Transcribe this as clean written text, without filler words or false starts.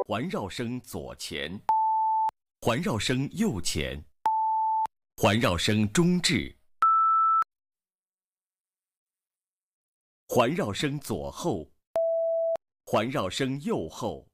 环绕声左前，环绕声右前，环绕声中置，环绕声左后，环绕声右后。